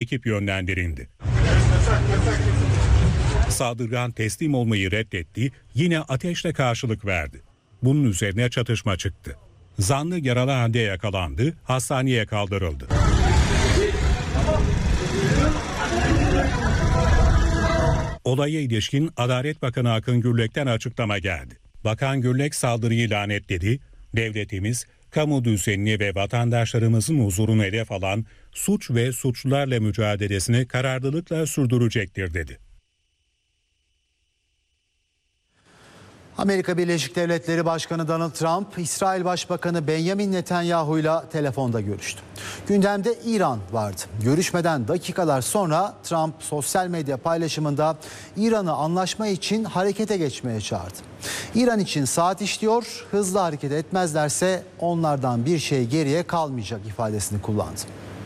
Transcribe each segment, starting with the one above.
ekip yönlendirildi. Saldırgan teslim olmayı reddetti, yine ateşle karşılık verdi. Bunun üzerine çatışma çıktı. Zanlı yaralı halde yakalandı, hastaneye kaldırıldı. Olaya ilişkin Adalet Bakanı Akın Gürlek'ten açıklama geldi. Bakan Gürlek saldırıyı lanetledi, devletimiz kamu düzenini ve vatandaşlarımızın huzurunu hedef alan suç ve suçlularla mücadelesini kararlılıkla sürdürecektir dedi. Amerika Birleşik Devletleri Başkanı Donald Trump, İsrail Başbakanı Benjamin Netanyahu'yla telefonda görüştü. Gündemde İran vardı. Görüşmeden dakikalar sonra Trump sosyal medya paylaşımında İran'ı anlaşma için harekete geçmeye çağırdı. İran için saat işliyor, hızlı hareket etmezlerse onlardan bir şey geriye kalmayacak ifadesini kullandı.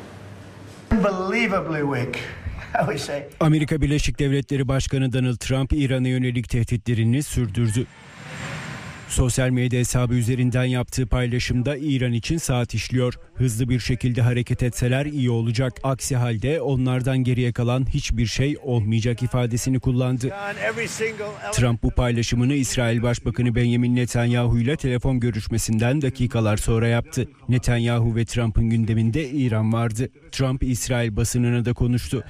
Amerika Birleşik Devletleri Başkanı Donald Trump İran'a yönelik tehditlerini sürdürdü. Sosyal medya hesabı üzerinden yaptığı paylaşımda İran için saat işliyor. Hızlı bir şekilde hareket etseler iyi olacak. Aksi halde onlardan geriye kalan hiçbir şey olmayacak ifadesini kullandı. Trump bu paylaşımını İsrail Başbakanı Benjamin Netanyahu ile telefon görüşmesinden dakikalar sonra yaptı. Netanyahu ve Trump'ın gündeminde İran vardı. Trump İsrail basınına da konuştu.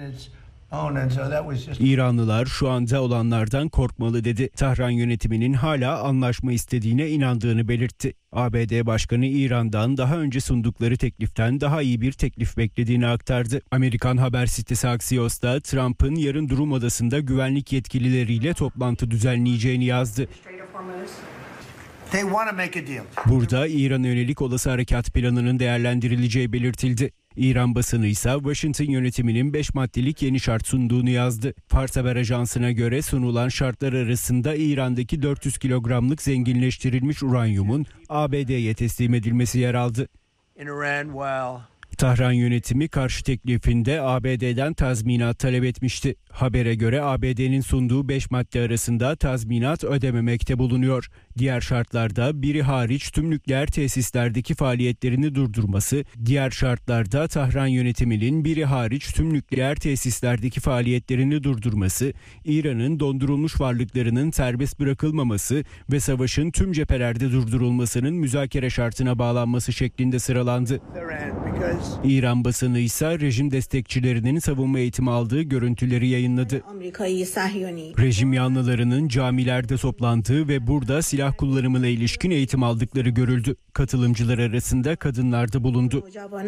İranlılar şu anda olanlardan korkmalı dedi. Tahran yönetiminin hala anlaşma istediğine inandığını belirtti. ABD Başkanı İran'dan daha önce sundukları tekliften daha iyi bir teklif beklediğini aktardı. Amerikan haber sitesi Axios'ta Trump'ın yarın Durum Odası'nda güvenlik yetkilileriyle toplantı düzenleyeceğini yazdı. Burada İran'a yönelik olası harekat planının değerlendirileceği belirtildi. İran basını ise Washington yönetiminin 5 maddelik yeni şart sunduğunu yazdı. Fars Haber Ajansı'na göre sunulan şartlar arasında İran'daki 400 kilogramlık zenginleştirilmiş uranyumun ABD'ye teslim edilmesi yer aldı. Tahran yönetimi karşı teklifinde ABD'den tazminat talep etmişti. Habere göre ABD'nin sunduğu 5 madde arasında tazminat ödememekte bulunuyor. Diğer şartlarda biri hariç tüm nükleer tesislerdeki faaliyetlerini durdurması, diğer şartlarda Tahran yönetiminin biri hariç tüm nükleer tesislerdeki faaliyetlerini durdurması, İran'ın dondurulmuş varlıklarının serbest bırakılmaması ve savaşın tüm cephelerde durdurulmasının müzakere şartına bağlanması şeklinde sıralandı. İran basını ise rejim destekçilerinin savunma eğitimi aldığı görüntüleri yayınladı. Rejim yanlılarının camilerde toplandığı ve burada silah kullanımına ilişkin eğitim aldıkları görüldü. Katılımcılar arasında kadınlar da bulundu.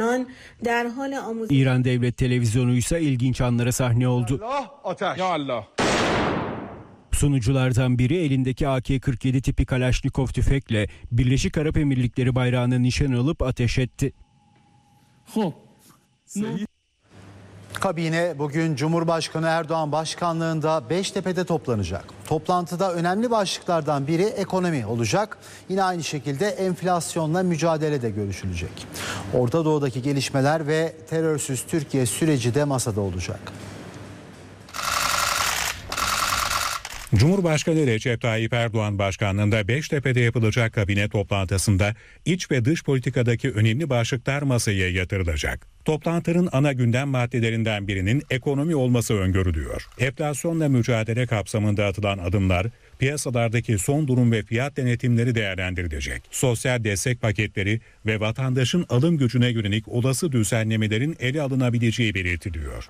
İran Devlet Televizyonu ise ilginç anlara sahne oldu. Sunuculardan biri elindeki AK-47 tipi Kalaşnikov tüfekle Birleşik Arap Emirlikleri bayrağını nişan alıp ateş etti. Kabine bugün Cumhurbaşkanı Erdoğan başkanlığında Beştepe'de toplanacak. Toplantıda önemli başlıklardan biri ekonomi olacak. Yine aynı şekilde enflasyonla mücadele de görüşülecek. Orta Doğu'daki gelişmeler ve terörsüz Türkiye süreci de masada olacak. Cumhurbaşkanı Recep Tayyip Erdoğan başkanlığında Beştepe'de yapılacak kabine toplantısında iç ve dış politikadaki önemli başlıklar masaya yatırılacak. Toplantının ana gündem maddelerinden birinin ekonomi olması öngörülüyor. Enflasyonla mücadele kapsamında atılan adımlar, piyasalardaki son durum ve fiyat denetimleri değerlendirilecek. Sosyal destek paketleri ve vatandaşın alım gücüne yönelik olası düzenlemelerin ele alınabileceği belirtiliyor.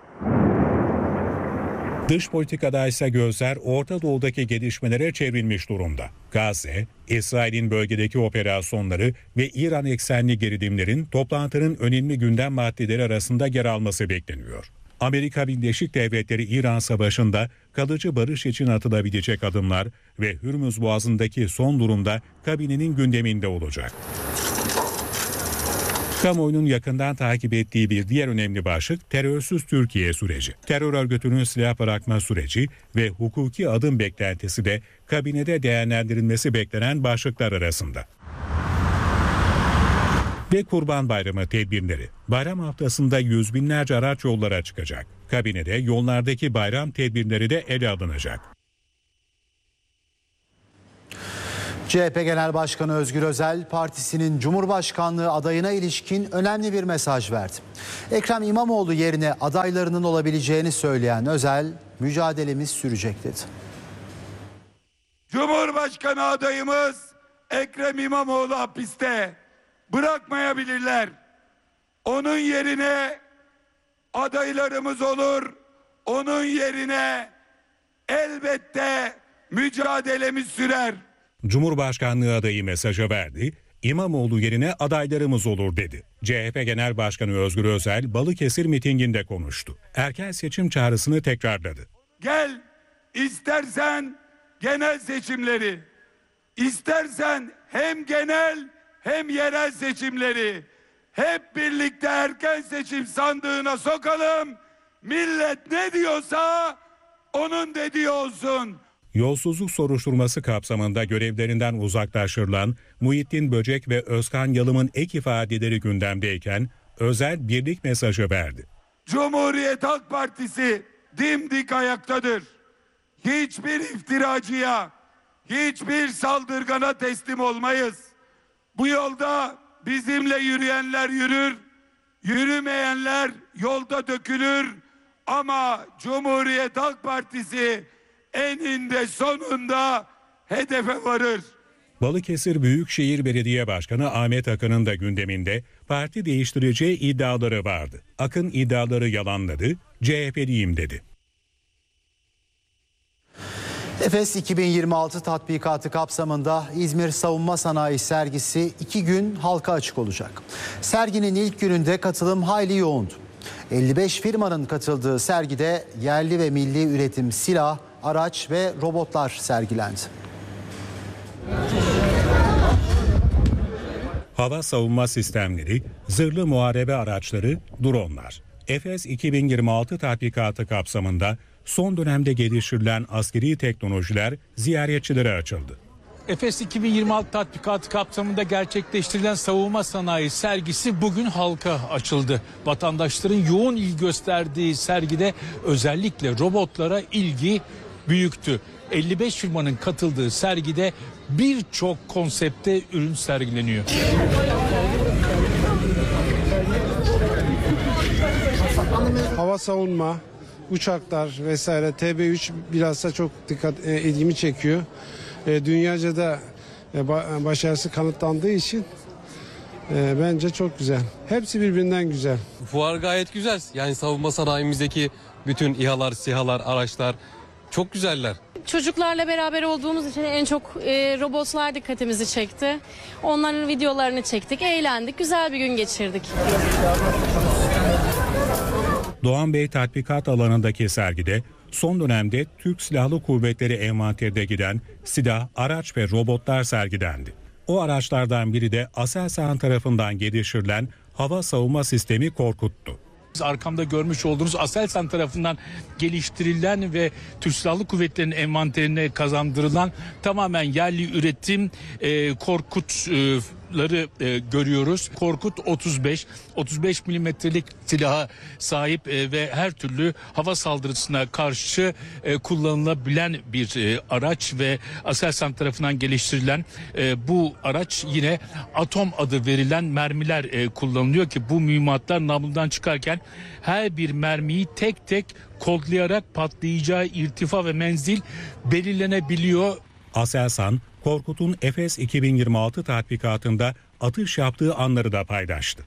Dış politikada ise gözler Orta Doğu'daki gelişmelere çevrilmiş durumda. Gazze, İsrail'in bölgedeki operasyonları ve İran eksenli gerilimlerin toplantının önemli gündem maddeleri arasında yer alması bekleniyor. Amerika Birleşik Devletleri İran Savaşı'nda kalıcı barış için atılabilecek adımlar ve Hürmüz Boğazı'ndaki son durumda kabinenin gündeminde olacak. Kamuoyunun yakından takip ettiği bir diğer önemli başlık terörsüz Türkiye süreci. Terör örgütünün silah bırakma süreci ve hukuki adım beklentisi de kabinede değerlendirilmesi beklenen başlıklar arasında. Ve Kurban Bayramı tedbirleri. Bayram haftasında yüz binlerce araç yollara çıkacak. Kabinede yollardaki bayram tedbirleri de ele alınacak. CHP Genel Başkanı Özgür Özel, partisinin Cumhurbaşkanlığı adayına ilişkin önemli bir mesaj verdi. Ekrem İmamoğlu yerine adaylarının olabileceğini söyleyen Özel, mücadelemiz sürecek dedi. Cumhurbaşkanı adayımız Ekrem İmamoğlu hapiste, bırakmayabilirler. Onun yerine adaylarımız olur. Onun yerine elbette mücadelemiz sürer. Cumhurbaşkanlığı adayı mesajı verdi, İmamoğlu yerine adaylarımız olur dedi. CHP Genel Başkanı Özgür Özel Balıkesir mitinginde konuştu. Erken seçim çağrısını tekrarladı. Gel, istersen genel seçimleri, istersen hem genel hem yerel seçimleri hep birlikte erken seçim sandığına sokalım. Millet ne diyorsa onun dediği olsun. Yolsuzluk soruşturması kapsamında görevlerinden uzaklaştırılan Muhittin Böcek ve Özkan Yalım'ın ek ifadeleri gündemdeyken Özel birlik mesajı verdi. Cumhuriyet Halk Partisi dimdik ayaktadır. Hiçbir iftiracıya, hiçbir saldırgana teslim olmayız. Bu yolda bizimle yürüyenler yürür, yürümeyenler yolda dökülür. Ama Cumhuriyet Halk Partisi eninde sonunda hedefe varır. Balıkesir Büyükşehir Belediye Başkanı Ahmet Akın'ın da gündeminde parti değiştireceği iddiaları vardı. Akın iddiaları yalanladı, CHP'liyim dedi. Efes 2026 tatbikatı kapsamında İzmir Savunma Sanayi sergisi 2 gün halka açık olacak. Serginin ilk gününde katılım hayli yoğundu. 55 firmanın katıldığı sergide yerli ve milli üretim silah, araç ve robotlar sergilendi. Hava savunma sistemleri, zırhlı muharebe araçları, dronlar. Efes 2026 tatbikatı kapsamında son dönemde geliştirilen askeri teknolojiler ziyaretçilere açıldı. Efes 2026 tatbikatı kapsamında gerçekleştirilen savunma sanayi sergisi bugün halka açıldı. Vatandaşların yoğun ilgi gösterdiği sergide özellikle robotlara ilgi büyüktü. 55 firmanın katıldığı sergide birçok konsepte ürün sergileniyor. Hava savunma, uçaklar vesaire TB3 bilhassa çok ilgimi çekiyor. Dünyaca da başarısı kanıtlandığı için bence çok güzel. Hepsi birbirinden güzel. Fuar gayet güzel. Yani savunma sanayimizdeki bütün İHA'lar, SİHA'lar, araçlar çok güzeller. Çocuklarla beraber olduğumuz için en çok robotlar dikkatimizi çekti. Onların videolarını çektik, eğlendik, güzel bir gün geçirdik. Doğan Bey tatbikat alanındaki sergide son dönemde Türk Silahlı Kuvvetleri envanterinde giden silah, araç ve robotlar sergilendi. O araçlardan biri de Aselsan tarafından geliştirilen hava savunma sistemi Korkut'tu. Arkamda görmüş olduğunuz Aselsan tarafından geliştirilen ve Türk Silahlı Kuvvetleri'nin envanterine kazandırılan tamamen yerli üretim Korkut'ları görüyoruz. Korkut 35 milimetrelik silaha sahip ve her türlü hava saldırısına karşı kullanılabilen bir araç ve Aselsan tarafından geliştirilen bu araç yine atom adı verilen mermiler kullanılıyor ki bu mühimmatlar namludan çıkarken her bir mermiyi tek tek kodlayarak patlayacağı irtifa ve menzil belirlenebiliyor. Aselsan, Korkut'un Efes 2026 tatbikatında atış yaptığı anları da paylaştı.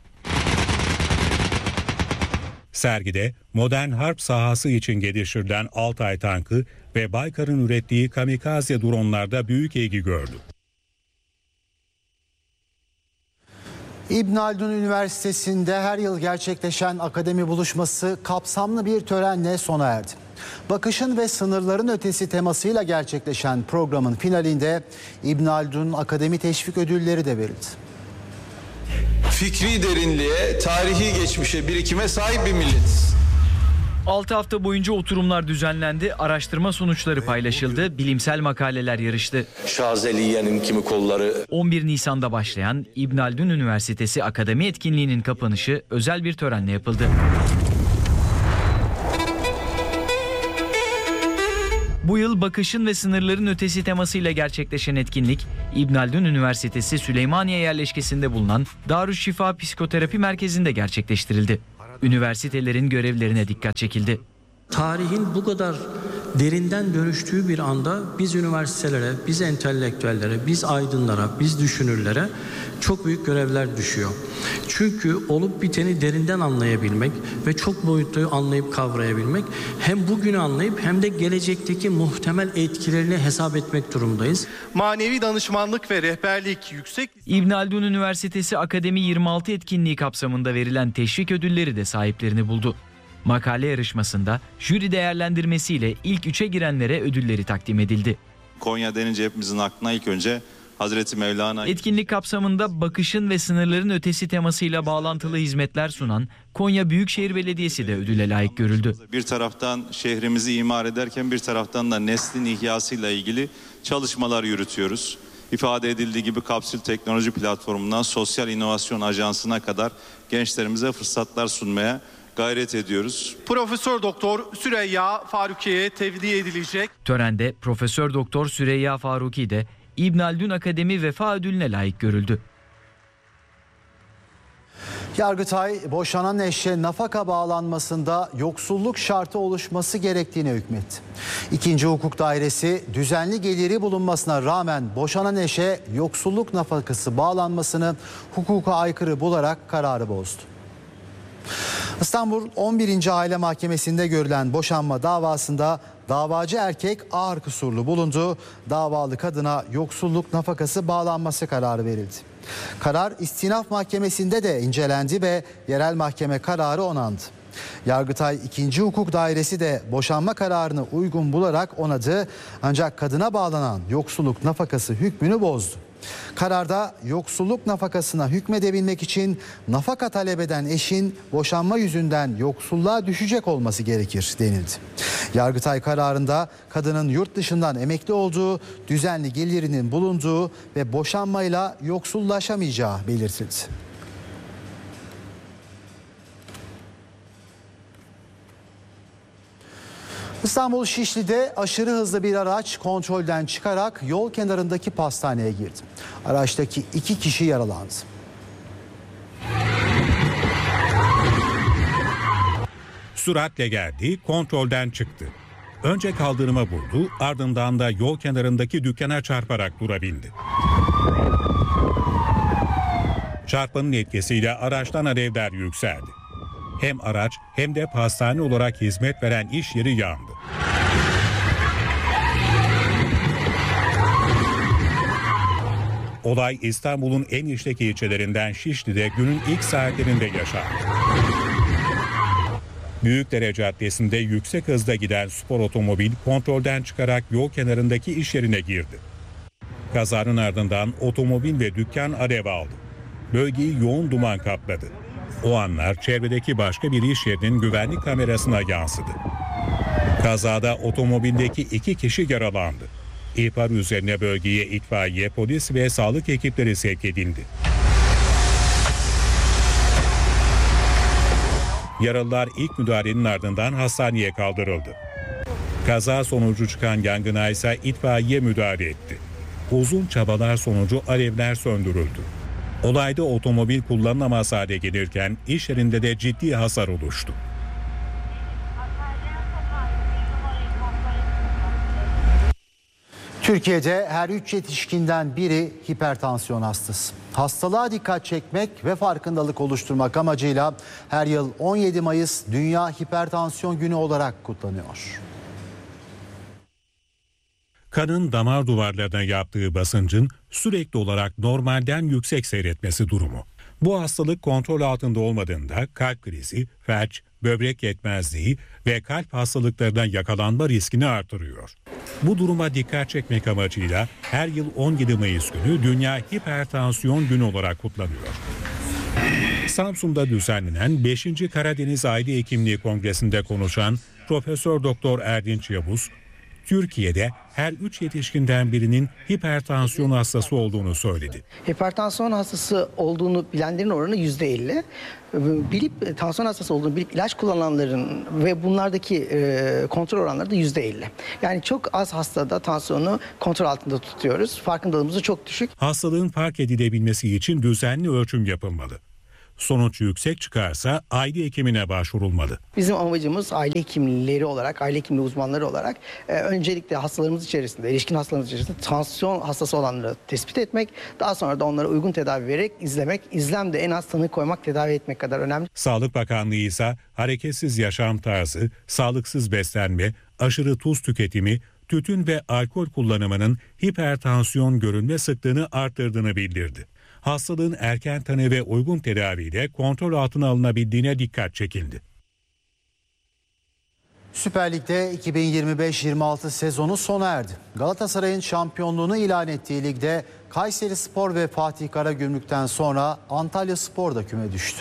Sergide modern harp sahası için geliştirilen Altay tankı ve Baykar'ın ürettiği kamikaze dronlarda büyük ilgi gördü. İbn Haldun Üniversitesi'nde her yıl gerçekleşen akademi buluşması kapsamlı bir törenle sona erdi. Bakışın ve sınırların ötesi temasıyla gerçekleşen programın finalinde İbn Haldun Akademi Teşvik Ödülleri de verildi. Fikri derinliğe, tarihi geçmişe, birikime sahip bir milletiz. 6 hafta boyunca oturumlar düzenlendi, araştırma sonuçları paylaşıldı, bilimsel makaleler yarıştı. Şazeliye'nin kimi kolları. 11 Nisan'da başlayan İbn Haldun Üniversitesi Akademi Etkinliği'nin kapanışı özel bir törenle yapıldı. Bu yıl yıl bakışın ve sınırların ötesi temasıyla gerçekleşen etkinlik, İbn Haldun Üniversitesi Süleymaniye yerleşkesinde bulunan Darüşşifa Psikoterapi Merkezi'nde gerçekleştirildi. Üniversitelerin görevlerine dikkat çekildi. Tarihin bu kadar derinden dönüştüğü bir anda biz üniversitelere, biz entelektüellere, biz aydınlara, biz düşünürlere çok büyük görevler düşüyor. Çünkü olup biteni derinden anlayabilmek ve çok boyutlu anlayıp kavrayabilmek, hem bugünü anlayıp hem de gelecekteki muhtemel etkilerini hesap etmek durumundayız. Manevi danışmanlık ve rehberlik yüksek. İbn Haldun Üniversitesi Akademi 26 etkinliği kapsamında verilen teşvik ödülleri de sahiplerini buldu. Makale yarışmasında jüri değerlendirmesiyle ilk 3'e girenlere ödülleri takdim edildi. Konya denince hepimizin aklına ilk önce Hazreti Mevlana. Etkinlik kapsamında bakışın ve sınırların ötesi temasıyla bağlantılı hizmetler sunan Konya Büyükşehir Belediyesi de ödüle layık görüldü. Bir taraftan şehrimizi imar ederken bir taraftan da neslin ihyasıyla ilgili çalışmalar yürütüyoruz. İfade edildiği gibi kapsül teknoloji platformundan sosyal inovasyon ajansına kadar gençlerimize fırsatlar sunmaya gayret ediyoruz. Profesör Doktor Süreyya Faruki'ye tevdi edilecek. Törende Profesör Doktor Süreyya Faruki de İbn Haldun Akademi Vefa Ödülüne layık görüldü. Yargıtay, boşanan eşe nafaka bağlanmasında yoksulluk şartı oluşması gerektiğine hükmetti. 2. Hukuk Dairesi, düzenli geliri bulunmasına rağmen boşanan eşe yoksulluk nafakası bağlanmasını hukuka aykırı bularak kararı bozdu. İstanbul 11. Aile Mahkemesi'nde görülen boşanma davasında davacı erkek ağır kusurlu bulundu. Davalı kadına yoksulluk nafakası bağlanması kararı verildi. Karar İstinaf Mahkemesi'nde de incelendi ve yerel mahkeme kararı onandı. Yargıtay 2. Hukuk Dairesi de boşanma kararını uygun bularak onadı, ancak kadına bağlanan yoksulluk nafakası hükmünü bozdu. Kararda yoksulluk nafakasına hükmedebilmek için nafaka talep eden eşin boşanma yüzünden yoksulluğa düşecek olması gerekir denildi. Yargıtay kararında kadının yurt dışından emekli olduğu, düzenli gelirinin bulunduğu ve boşanmayla yoksullaşamayacağı belirtildi. İstanbul Şişli'de aşırı hızlı bir araç kontrolden çıkarak yol kenarındaki pastaneye girdi. Araçtaki 2 kişi yaralandı. Süratle geldi, kontrolden çıktı. Önce kaldırıma vurdu, ardından da yol kenarındaki dükkana çarparak durabildi. Çarpmanın etkisiyle araçtan alevler yükseldi. Hem araç hem de pastane olarak hizmet veren iş yeri yandı. Olay İstanbul'un en işlek ilçelerinden Şişli'de günün ilk saatlerinde yaşandı. Büyükdere Caddesi'nde yüksek hızda giden spor otomobil kontrolden çıkarak yol kenarındaki iş yerine girdi. Kazanın ardından otomobil ve dükkan alev aldı. Bölgeyi yoğun duman kapladı. O anlar çevredeki başka bir iş yerinin güvenlik kamerasına yansıdı. Kazada otomobildeki 2 kişi yaralandı. İhbar üzerine bölgeye itfaiye, polis ve sağlık ekipleri sevk edildi. Yaralılar ilk müdahalenin ardından hastaneye kaldırıldı. Kaza sonucu çıkan yangına ise itfaiye müdahale etti. Uzun çabalar sonucu alevler söndürüldü. Olayda otomobil kullanılamaz hale gelirken iş yerinde de ciddi hasar oluştu. Türkiye'de her 3 yetişkinden biri hipertansiyon hastası. Hastalığa dikkat çekmek ve farkındalık oluşturmak amacıyla her yıl 17 Mayıs Dünya Hipertansiyon Günü olarak kutlanıyor. Kanın damar duvarlarına yaptığı basıncın sürekli olarak normalden yüksek seyretmesi durumu. Bu hastalık kontrol altında olmadığında kalp krizi, felç, böbrek yetmezliği ve kalp hastalıklarına yakalanma riskini artırıyor. Bu duruma dikkat çekmek amacıyla her yıl 17 Mayıs günü Dünya Hipertansiyon Günü olarak kutlanıyor. Samsun'da düzenlenen 5. Karadeniz Aile Hekimliği Kongresi'nde konuşan Profesör Doktor Erdinç Yavuz, Türkiye'de her 3 yetişkinden birinin hipertansiyon hastası olduğunu söyledi. Hipertansiyon hastası olduğunu bilenlerin oranı %50. Bilip tansiyon hastası olduğunu bilip ilaç kullananların ve bunlardaki kontrol oranları da %50. Yani çok az hastada tansiyonu kontrol altında tutuyoruz. Farkındalığımız çok düşük. Hastalığın fark edilebilmesi için düzenli ölçüm yapılmalı. Sonuç yüksek çıkarsa aile hekimine başvurulmalı. Bizim amacımız aile hekimleri olarak, aile hekimliği uzmanları olarak öncelikle hastalarımız içerisinde, erişkin hastalarımız içerisinde tansiyon hastası olanları tespit etmek, daha sonra da onlara uygun tedavi vererek izlemek, izlemde en az tanı koymak, tedavi etmek kadar önemli. Sağlık Bakanlığı ise hareketsiz yaşam tarzı, sağlıksız beslenme, aşırı tuz tüketimi, tütün ve alkol kullanımının hipertansiyon görülme sıklığını arttırdığını bildirdi. Hastalığın erken tanı ve uygun tedaviyle kontrol altına alınabildiğine dikkat çekildi. Süper Lig'de 2025-26 sezonu sona erdi. Galatasaray'ın şampiyonluğunu ilan ettiği ligde Kayserispor ve Fatih Karagümrük'ten sonra Antalyaspor da küme düştü.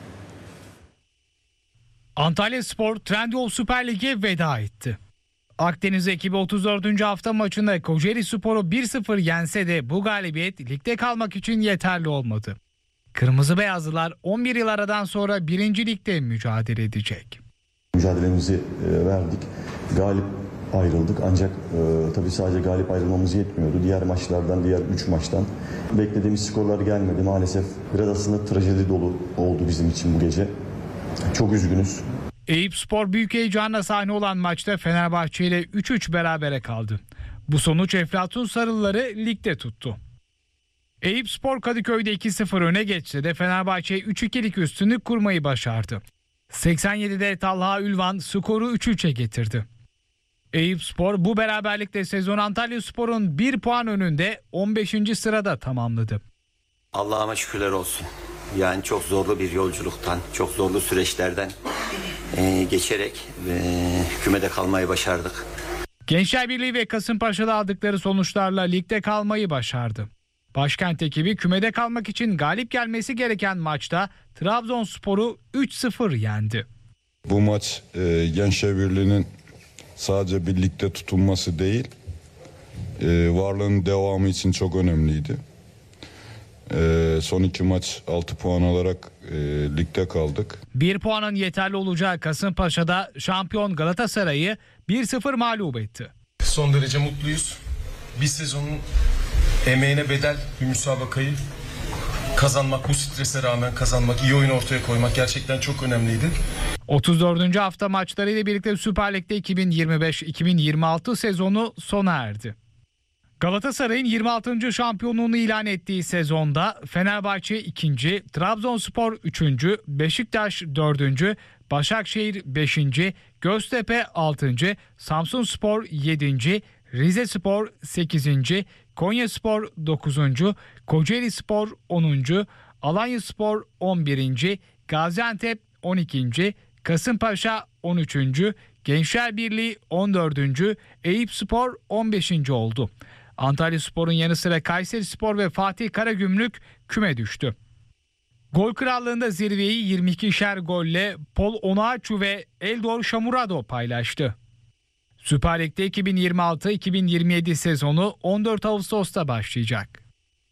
Antalyaspor Trendyol Süper Lig'e veda etti. Akdeniz ekibi 34. hafta maçında Kocaelispor'u 1-0 yense de bu galibiyet ligde kalmak için yeterli olmadı. Kırmızı Beyazlılar 11 yıl aradan sonra 1. Lig'de mücadele edecek. Mücadelemizi verdik, galip ayrıldık ancak tabii sadece galip ayrılmamız yetmiyordu. Diğer maçlardan, diğer 3 maçtan beklediğimiz skorlar gelmedi maalesef. Biraz aslında trajedi dolu oldu bizim için bu gece. Çok üzgünüz. Eyüpspor büyük heyecanla sahne olan maçta Fenerbahçe ile 3-3 berabere kaldı. Bu sonuç Eflatun Sarılıları ligde tuttu. Eyüpspor Kadıköy'de 2-0 öne geçse de Fenerbahçe 3-2'lik üstünlük kurmayı başardı. 87'de Talha Ülvan skoru 3-3'e getirdi. Eyüpspor bu beraberlikle sezon Antalyaspor'un 1 puan önünde 15. sırada tamamladı. Allah'ıma şükürler olsun. Yani çok zorlu bir yolculuktan, çok zorlu süreçlerden geçerek kümede kalmayı başardık. Gençler Birliği ve Kasımpaşa'da aldıkları sonuçlarla ligde kalmayı başardı. Başkent ekibi kümede kalmak için galip gelmesi gereken maçta Trabzonspor'u 3-0 yendi. Bu maç Gençler Birliği'nin sadece bir ligde tutunması değil, varlığının devamı için çok önemliydi. Son 2 maç 6 puan alarak ligde kaldık. 1 puanın yeterli olacağı Kasımpaşa'da şampiyon Galatasaray'ı 1-0 mağlup etti. Son derece mutluyuz. Bir sezonun emeğine bedel bir müsabakayı kazanmak, bu strese rağmen kazanmak, iyi oyun ortaya koymak gerçekten çok önemliydi. 34. hafta maçlarıyla birlikte Süper Lig'de 2025-2026 sezonu sona erdi. Galatasaray'ın 26. şampiyonluğunu ilan ettiği sezonda Fenerbahçe 2. Trabzonspor 3. Beşiktaş 4. Başakşehir 5. Göztepe 6. Samsunspor 7. Rizespor 8. Konyaspor 9. Kocaelispor 10. Alanyaspor 11. Gaziantep 12. Kasımpaşa 13. Gençler Birliği 14. Eyüpspor 15. oldu. Antalyaspor'un yanı sıra Kayserispor ve Fatih Karagümrük küme düştü. Gol krallığında zirveyi 22'şer golle Paul Onuachu ve Eldor Şamurado paylaştı. Süper Lig'de 2026-2027 sezonu 14 Ağustos'ta başlayacak.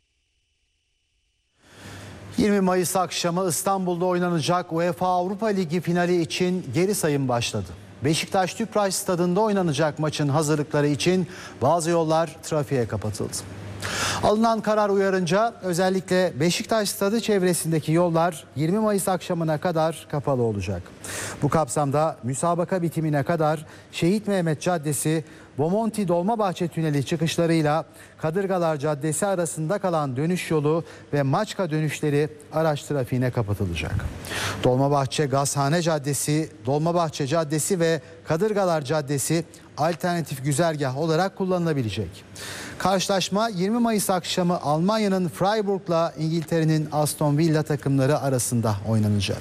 20 Mayıs akşamı İstanbul'da oynanacak UEFA Avrupa Ligi finali için geri sayım başladı. Beşiktaş Tüpraş Stadı'nda oynanacak maçın hazırlıkları için bazı yollar trafiğe kapatıldı. Alınan karar uyarınca özellikle Beşiktaş Stadı çevresindeki yollar 20 Mayıs akşamına kadar kapalı olacak. Bu kapsamda müsabaka bitimine kadar Şehit Mehmet Caddesi, Bomonti Dolmabahçe Tüneli çıkışlarıyla Kadırgalar Caddesi arasında kalan dönüş yolu ve Maçka dönüşleri araç trafiğine kapatılacak. Dolmabahçe Gazhane Caddesi, Dolmabahçe Caddesi ve Kadırgalar Caddesi alternatif güzergah olarak kullanılabilecek. Karşılaşma 20 Mayıs akşamı Almanya'nın Freiburg'la İngiltere'nin Aston Villa takımları arasında oynanacak.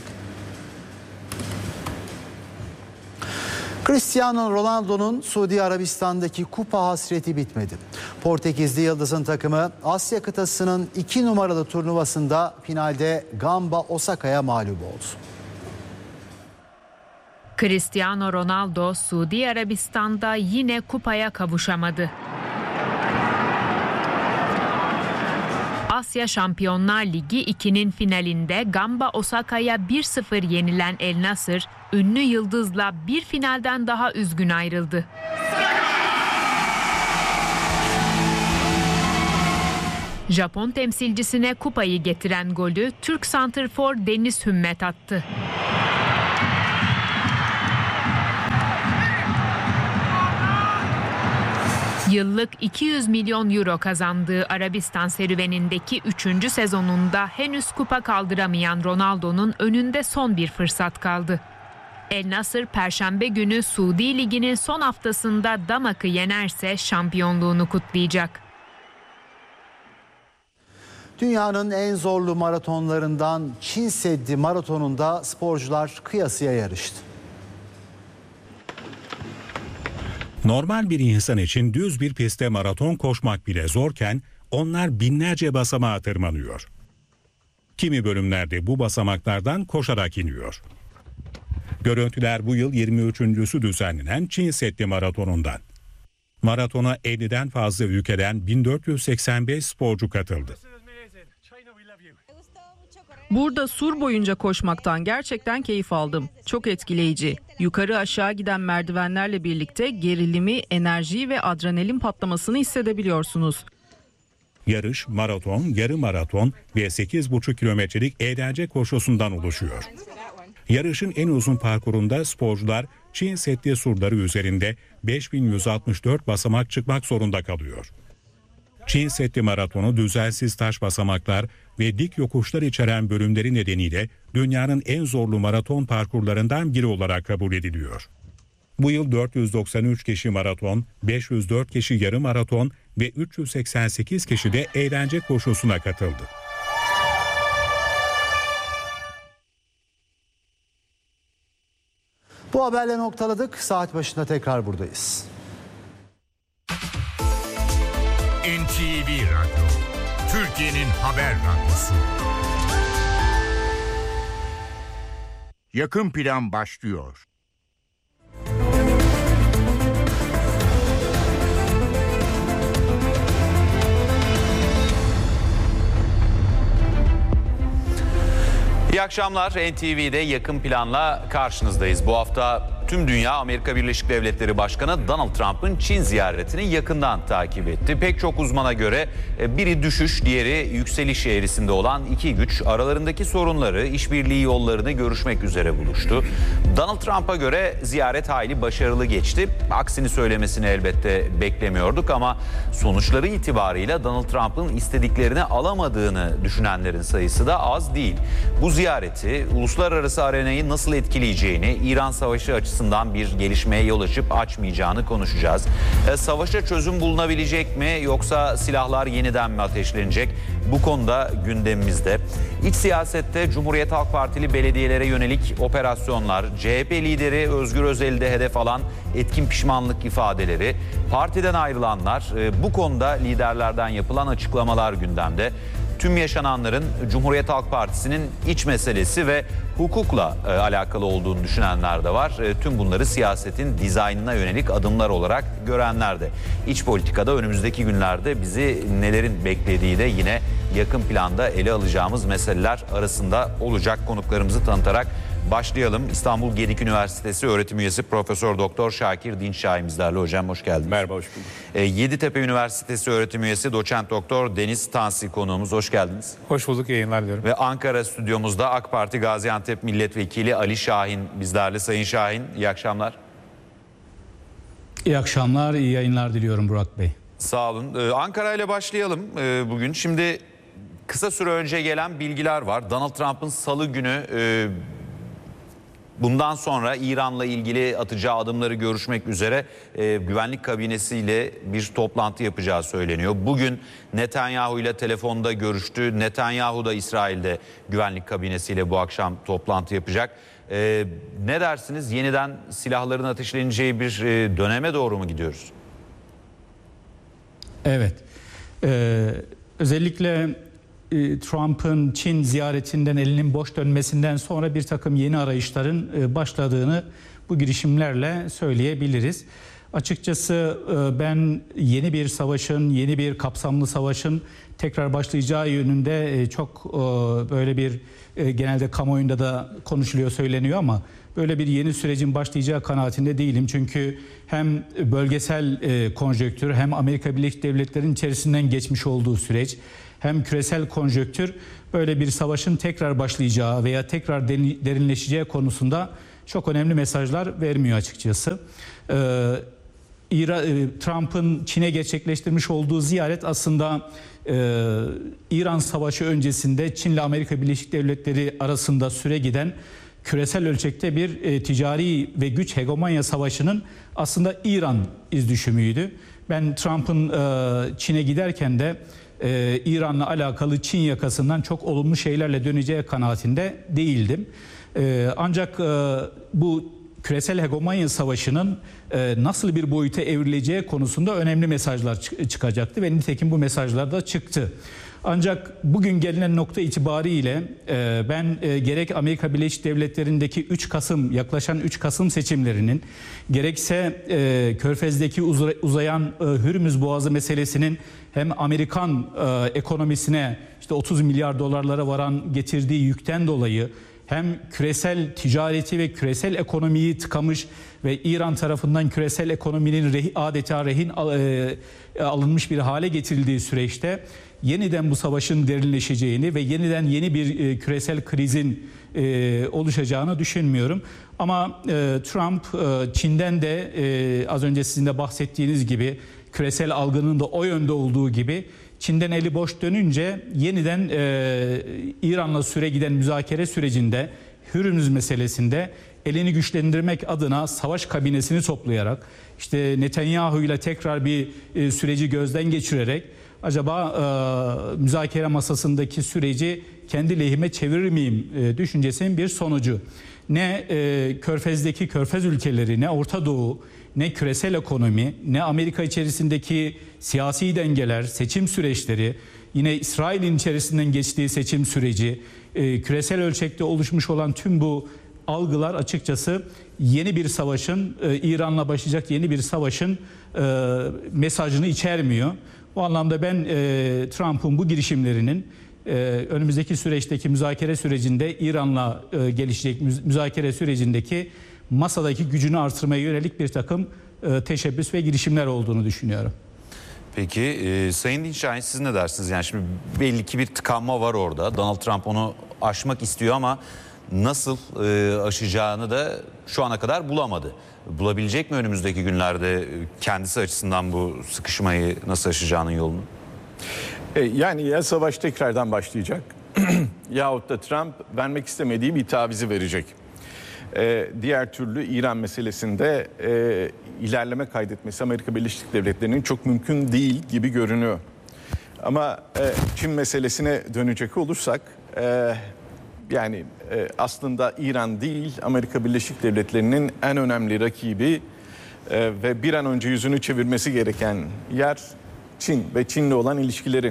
Cristiano Ronaldo'nun Suudi Arabistan'daki kupa hasreti bitmedi. Portekizli yıldızın takımı Asya kıtasının 2 numaralı turnuvasında finalde Gamba Osaka'ya mağlup oldu. Cristiano Ronaldo Suudi Arabistan'da yine kupaya kavuşamadı. Asya Şampiyonlar Ligi 2'nin finalinde Gamba Osaka'ya 1-0 yenilen El Nasır, ünlü yıldızla bir finalden daha üzgün ayrıldı. Japon temsilcisine kupayı getiren golü Türk santrfor Deniz Hümmet attı. Yıllık 200 milyon euro kazandığı Arabistan serüvenindeki 3. sezonunda henüz kupa kaldıramayan Ronaldo'nun önünde son bir fırsat kaldı. El Nasır Perşembe günü Suudi Ligi'nin son haftasında Damak'ı yenerse şampiyonluğunu kutlayacak. Dünyanın en zorlu maratonlarından Çin Seddi Maratonu'nda sporcular kıyasıya yarıştı. Normal bir insan için düz bir pistte maraton koşmak bile zorken onlar binlerce basamağa tırmanıyor. Kimi bölümlerde bu basamaklardan koşarak iniyor. Görüntüler bu yıl 23.'sü düzenlenen Çin Seddi Maratonu'ndan. Maratona 50'den fazla ülkeden 1485 sporcu katıldı. Burada sur boyunca koşmaktan gerçekten keyif aldım. Çok etkileyici. Yukarı aşağı giden merdivenlerle birlikte gerilimi, enerjiyi ve adrenalin patlamasını hissedebiliyorsunuz. Yarış, maraton, yarım maraton ve 8,5 kilometrelik eğlence koşusundan oluşuyor. Yarışın en uzun parkurunda sporcular Çin Seddi surları üzerinde 5164 basamak çıkmak zorunda kalıyor. Çin Seddi Maratonu düzensiz taş basamaklar ve dik yokuşlar içeren bölümleri nedeniyle dünyanın en zorlu maraton parkurlarından biri olarak kabul ediliyor. Bu yıl 493 kişi maraton, 504 kişi yarım maraton ve 388 kişi de eğlence koşusuna katıldı. Bu haberle noktaladık. Saat başında tekrar buradayız. NTV Radyo, Türkiye'nin haber radyosu. Yakın plan başlıyor. İyi akşamlar. NTV'de yakın planla karşınızdayız. Bu hafta tüm dünya Amerika Birleşik Devletleri Başkanı Donald Trump'ın Çin ziyaretini yakından takip etti. Pek çok uzmana göre biri düşüş, diğeri yükseliş eğrisinde olan iki güç aralarındaki sorunları, işbirliği yollarını görüşmek üzere buluştu. Donald Trump'a göre ziyaret hayli başarılı geçti. Aksini söylemesini elbette beklemiyorduk ama sonuçları itibarıyla Donald Trump'ın istediklerini alamadığını düşünenlerin sayısı da az değil. Bu ziyareti uluslararası arenayı nasıl etkileyeceğini, İran Savaşı açısından bir gelişmeye yol açıp açmayacağını konuşacağız. Savaşa çözüm bulunabilecek mi yoksa silahlar yeniden mi ateşlenecek? Bu konuda gündemimizde. İç siyasette Cumhuriyet Halk Partili belediyelere yönelik operasyonlar, CHP lideri Özgür Özel'i de hedef alan etkin pişmanlık ifadeleri, partiden ayrılanlar, bu konuda liderlerden yapılan açıklamalar gündemde. Tüm yaşananların Cumhuriyet Halk Partisi'nin iç meselesi ve hukukla alakalı olduğunu düşünenler de var. Tüm bunları siyasetin dizaynına yönelik adımlar olarak görenler de. İç politikada önümüzdeki günlerde bizi nelerin beklediği de yine yakın planda ele alacağımız meseleler arasında olacak. Konuklarımızı tanıtarak başlayalım. İstanbul Gedik Üniversitesi öğretim üyesi Profesör Doktor Şakir Dinçşahin bizlerle. Hocam hoş geldiniz. Merhaba, hoş bulduk. Yeditepe Üniversitesi öğretim üyesi Doçent Doktor Deniz Tansi konuğumuz. Hoş geldiniz. Hoş bulduk, yayınlar diliyorum. Ve Ankara stüdyomuzda AK Parti Gaziantep Milletvekili Ali Şahin bizlerle. Sayın Şahin, iyi akşamlar. İyi akşamlar, iyi yayınlar diliyorum Burak Bey. Sağ olun. Ankara ile başlayalım bugün. Şimdi kısa süre önce gelen bilgiler var. Donald Trump'ın salı günü bundan sonra İran'la ilgili atacağı adımları görüşmek üzere güvenlik kabinesiyle bir toplantı yapacağı söyleniyor. Bugün Netanyahu ile telefonda görüştü. Netanyahu da İsrail'de güvenlik kabinesiyle bu akşam toplantı yapacak. Ne dersiniz? Yeniden silahların ateşleneceği bir döneme doğru mu gidiyoruz? Evet. Özellikle Trump'ın Çin ziyaretinden elinin boş dönmesinden sonra bir takım yeni arayışların başladığını bu girişimlerle söyleyebiliriz. Açıkçası ben yeni bir savaşın, yeni bir kapsamlı savaşın tekrar başlayacağı yönünde çok böyle bir genelde kamuoyunda da konuşuluyor, söyleniyor ama böyle bir yeni sürecin başlayacağı kanaatinde değilim. Çünkü hem bölgesel konjonktür hem Amerika Birleşik Devletleri'nin içerisinden geçmiş olduğu süreç hem küresel konjonktür böyle bir savaşın tekrar başlayacağı veya tekrar derinleşeceği konusunda çok önemli mesajlar vermiyor açıkçası. Trump'ın Çin'e gerçekleştirmiş olduğu ziyaret aslında İran Savaşı öncesinde Çin ile Amerika Birleşik Devletleri arasında süre giden küresel ölçekte bir ticari ve güç hegemonya savaşının aslında İran izdüşümüydü. Ben Trump'ın Çin'e giderken de İran'la alakalı Çin yakasından çok olumlu şeylerle döneceği kanaatinde değildim. Ancak bu küresel hegemonya savaşının nasıl bir boyuta evrileceği konusunda önemli mesajlar çıkacaktı ve nitekim bu mesajlar da çıktı. Ancak bugün gelinen nokta itibariyle ben gerek Amerika Birleşik Devletleri'ndeki yaklaşan 3 Kasım seçimlerinin gerekse Körfez'deki uzayan Hürmüz Boğazı meselesinin hem Amerikan ekonomisine işte 30 milyar dolarlara varan getirdiği yükten dolayı hem küresel ticareti ve küresel ekonomiyi tıkamış ve İran tarafından küresel ekonominin adeta rehin alınmış bir hale getirildiği süreçte yeniden bu savaşın derinleşeceğini ve yeniden yeni bir küresel krizin oluşacağını düşünmüyorum. Ama Trump Çin'den de az önce sizin de bahsettiğiniz gibi küresel algının da o yönde olduğu gibi Çin'den eli boş dönünce yeniden İran'la süre giden müzakere sürecinde Hürmüz meselesinde elini güçlendirmek adına savaş kabinesini toplayarak işte Netanyahu ile tekrar bir süreci gözden geçirerek acaba müzakere masasındaki süreci kendi lehime çevirir miyim düşüncesinin bir sonucu. Ne Körfez'deki Körfez ülkeleri, ne Orta Doğu, ne küresel ekonomi, ne Amerika içerisindeki siyasi dengeler, seçim süreçleri, yine İsrail'in içerisinden geçtiği seçim süreci, küresel ölçekte oluşmuş olan tüm bu algılar açıkçası yeni bir savaşın, İran'la başlayacak yeni bir savaşın mesajını içermiyor. Bu anlamda ben Trump'ın bu girişimlerinin önümüzdeki süreçteki müzakere sürecinde İran'la gelişecek müzakere sürecindeki masadaki gücünü artırmaya yönelik bir takım teşebbüs ve girişimler olduğunu düşünüyorum. Peki Sayın Dinçay, siz ne dersiniz? Yani şimdi belli ki bir tıkanma var orada. Donald Trump onu aşmak istiyor ama nasıl aşacağını da şu ana kadar bulamadı. Bulabilecek mi önümüzdeki günlerde kendisi açısından bu sıkışmayı nasıl aşacağının yolunu? Yani ya savaş tekrardan başlayacak yahut da Trump vermek istemediği bir tavizi verecek. Diğer türlü İran meselesinde ilerleme kaydetmesi Amerika Birleşik Devletleri'nin çok mümkün değil gibi görünüyor. Ama Çin meselesine dönecek olursak yani aslında İran değil Amerika Birleşik Devletleri'nin en önemli rakibi ve bir an önce yüzünü çevirmesi gereken yer Çin ve Çin'le olan ilişkileri.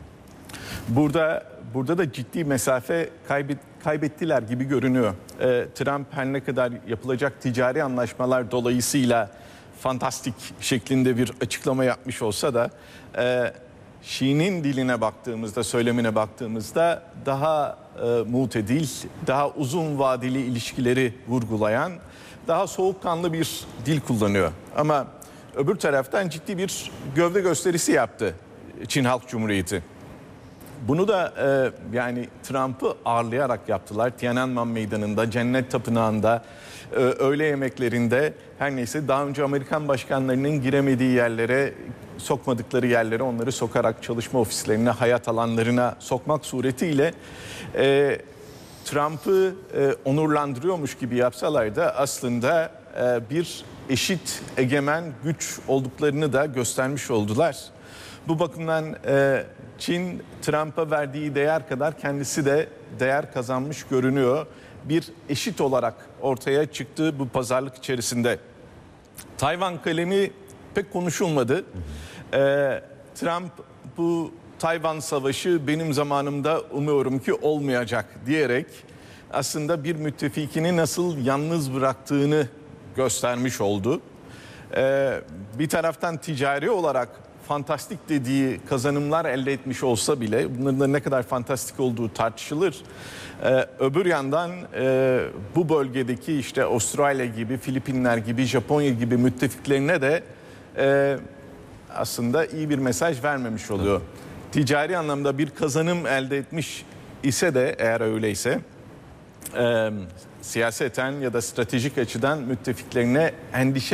Burada da ciddi mesafe kaybettiler gibi görünüyor. Trump her ne kadar yapılacak ticari anlaşmalar dolayısıyla fantastik şeklinde bir açıklama yapmış olsa da Xi'nin diline baktığımızda, söylemine baktığımızda daha mutedil, daha uzun vadeli ilişkileri vurgulayan, daha soğukkanlı bir dil kullanıyor. Ama öbür taraftan ciddi bir gövde gösterisi yaptı Çin Halk Cumhuriyeti. Bunu da yani Trump'ı ağırlayarak yaptılar. Tiananmen Meydanı'nda, Cennet Tapınağı'nda, öğle yemeklerinde, her neyse daha önce Amerikan başkanlarının giremediği yerlere, sokmadıkları yerlere onları sokarak çalışma ofislerine, hayat alanlarına sokmak suretiyle Trump'ı onurlandırıyormuş gibi yapsalar da aslında bir eşit egemen güç olduklarını da göstermiş oldular. Bu bakımdan Çin Trump'a verdiği değer kadar kendisi de değer kazanmış görünüyor. Bir eşit olarak ortaya çıktı bu pazarlık içerisinde. Tayvan kalemi pek konuşulmadı. Trump bu Tayvan savaşı benim zamanımda umuyorum ki olmayacak diyerek aslında bir müttefikini nasıl yalnız bıraktığını göstermiş oldu. Bir taraftan ticari olarak fantastik dediği kazanımlar elde etmiş olsa bile bunların da ne kadar fantastik olduğu tartışılır. Öbür yandan bu bölgedeki işte Avustralya gibi, Filipinler gibi, Japonya gibi müttefiklerine de aslında iyi bir mesaj vermemiş oluyor. Ticari anlamda bir kazanım elde etmiş ise de eğer öyleyse siyaseten ya da stratejik açıdan müttefiklerine endişe